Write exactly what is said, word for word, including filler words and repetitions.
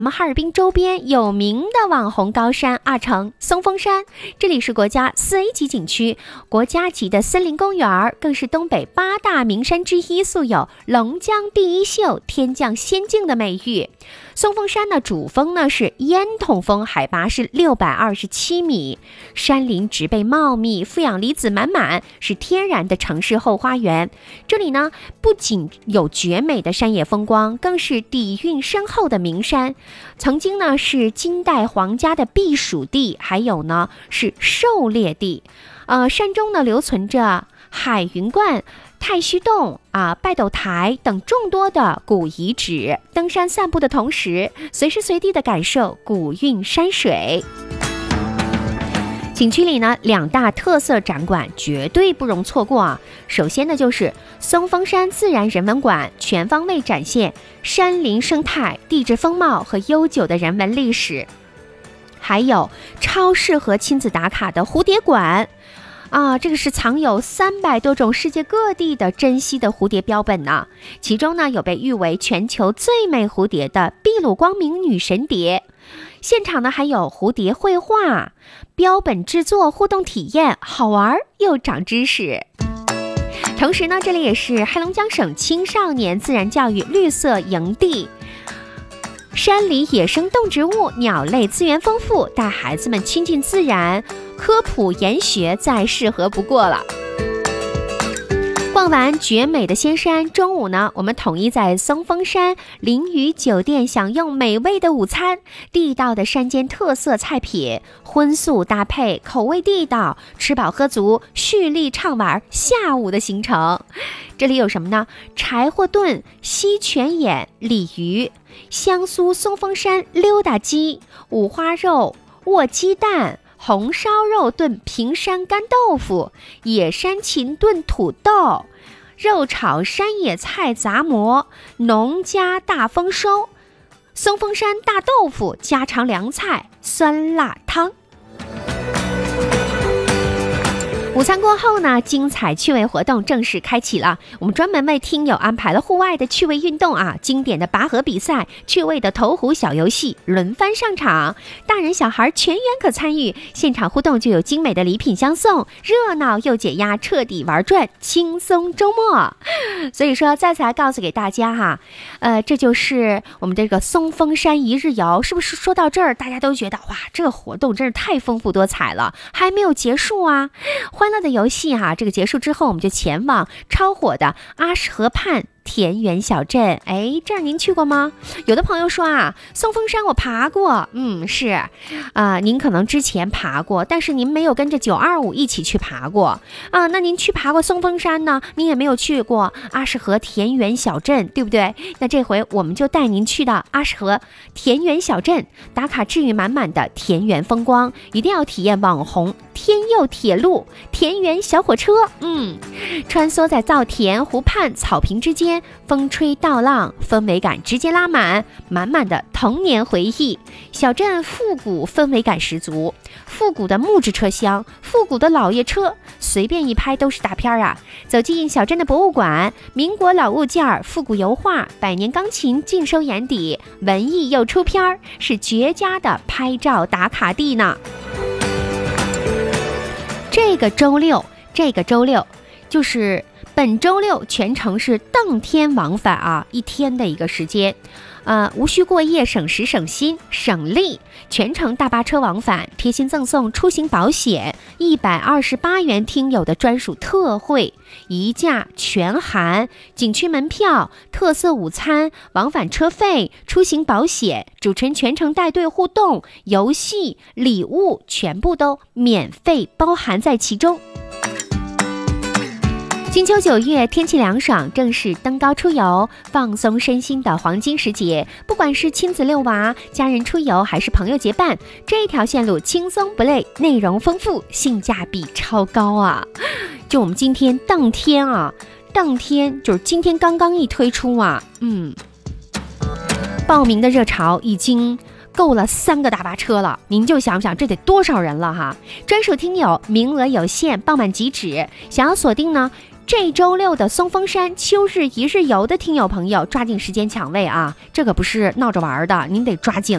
我们哈尔滨周边有名的网红高山阿城松峰山，这里是国家四 A 级景区，国家级的森林公园，更是东北八大名山之一，素有龙江第一秀、天降仙境的美誉。松峰山呢，主峰呢是烟筒峰，海拔是六百二十七米，山林植被茂密，负氧离子满满，是天然的城市后花园。这里呢，不仅有绝美的山野风光，更是底蕴深厚的名山。曾经呢是金代皇家的避暑地，还有呢是狩猎地。呃，山中呢留存着海云观、太虚洞啊、拜斗台等众多的古遗址。登山散步的同时，随时随地的感受古韵山水。景区里呢，两大特色展馆绝对不容错过啊！首先呢，就是松峰山自然人文馆，全方位展现山林生态、地质风貌和悠久的人文历史。还有超适合亲子打卡的蝴蝶馆啊，这个是藏有三百多种世界各地的珍稀的蝴蝶标本呢。其中呢，有被誉为全球最美蝴蝶的秘鲁光明女神蝶。现场呢还有蝴蝶绘画、标本制作互动体验，好玩又长知识。同时呢，这里也是黑龙江省青少年自然教育绿色营地，山里野生动植物、鸟类资源丰富，带孩子们亲近自然，科普研学再适合不过了。逛完绝美的仙山，中午呢，我们统一在松峰山凌屿酒店享用美味的午餐，地道的山间特色菜品，荤素搭配，口味地道，吃饱喝足，蓄力畅玩下午的行程。这里有什么呢？柴火炖西泉眼鲤鱼，香酥松峰山溜达鸡，五花肉卧鸡蛋，红烧肉炖平山干豆腐，野山芹炖土豆，肉炒山野菜杂馍，农家大丰收，松峰山大豆腐，家常凉菜，酸辣汤。午餐过后呢，精彩趣味活动正式开启了。我们专门为听友安排了户外的趣味运动啊，经典的拔河比赛，趣味的投壶小游戏轮番上场，大人小孩全员可参与，现场互动就有精美的礼品相送，热闹又解压，彻底玩转轻松周末。所以说再次来告诉给大家哈，呃，这就是我们这个松峰山一日游。是不是说到这儿大家都觉得哇，这个活动真是太丰富多彩了，还没有结束啊。欢乐的游戏哈、啊，这个结束之后，我们就前往超火的阿什河畔田园小镇。哎，这儿您去过吗？有的朋友说啊，松峰山我爬过，嗯，是啊、呃，您可能之前爬过，但是您没有跟着九二五一起去爬过啊。那您去爬过松峰山呢，您也没有去过阿什河田园小镇，对不对？那这回我们就带您去到阿什河田园小镇，打卡治愈满满的田园风光，一定要体验网红天佑铁路田园小火车。嗯，穿梭在稻田、湖畔、草坪之间，风吹稻浪，氛围感直接拉满，满满的童年回忆。小镇复古氛围感十足，复古的木质车厢，复古的老爷车，随便一拍都是大片啊！走进小镇的博物馆，民国老物件、复古油画、百年钢琴尽收眼底，文艺又出片，是绝佳的拍照打卡地呢。这个周六，这个周六就是本周六，全程是当天往返啊，一天的一个时间，呃，无需过夜，省时省心省力，全程大巴车往返，贴心赠送出行保险，一百二十八元听友的专属特惠，一价全含，景区门票、特色午餐、往返车费、出行保险，主持人全程带队互动，游戏、礼物全部都免费包含在其中。金秋九月，天气凉爽，正是登高出游、放松身心的黄金时节。不管是亲子遛娃、家人出游，还是朋友结伴，这条线路轻松不累，内容丰富，性价比超高啊！就我们今天当天啊，当天就是今天刚刚一推出啊，嗯，报名的热潮已经够了三个大巴车了，您就想想这得多少人了哈！专属听友名额有限，报满即止。想要锁定呢这周六的松峰山秋日一日游的听友朋友，抓紧时间抢位啊！这可不是闹着玩的，您得抓紧